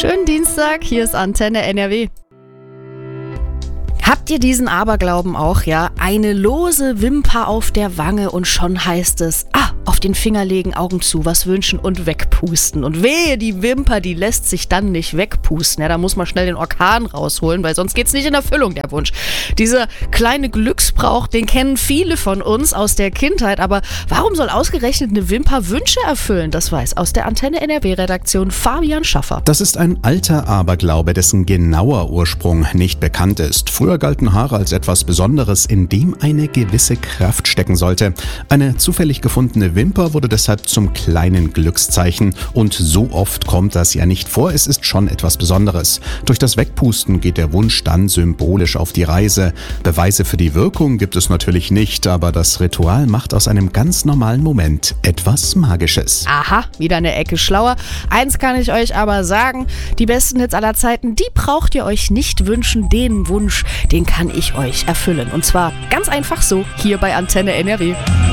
Schönen Dienstag, hier ist Antenne NRW. Habt ihr diesen Aberglauben auch, ja? Eine lose Wimper auf der Wange und schon heißt es, auf den Finger legen, Augen zu, was wünschen und wegpusten. Und wehe, die Wimper, die lässt sich dann nicht wegpusten. Ja, da muss man schnell den Orkan rausholen, weil sonst geht's nicht in Erfüllung, der Wunsch. Dieser kleine Glücksbrauch, den kennen viele von uns aus der Kindheit, aber warum soll ausgerechnet eine Wimper Wünsche erfüllen? Das weiß aus der Antenne NRW-Redaktion Fabian Schaffer. Das ist ein alter Aberglaube, dessen genauer Ursprung nicht bekannt ist. Früher galten Haare als etwas Besonderes, in dem eine gewisse Kraft stecken sollte. Eine zufällig gefundene Wimper wurde deshalb zum kleinen Glückszeichen. Und so oft kommt das ja nicht vor, es ist schon etwas Besonderes. Durch das Wegpusten geht der Wunsch dann symbolisch auf die Reise. Beweise für die Wirkung gibt es natürlich nicht, aber das Ritual macht aus einem ganz normalen Moment etwas Magisches. Aha, wieder eine Ecke schlauer. Eins kann ich euch aber sagen, die besten Hits aller Zeiten, die braucht ihr euch nicht wünschen. Den Wunsch, den kann ich euch erfüllen. Und zwar ganz einfach so, hier bei Antenne NRW.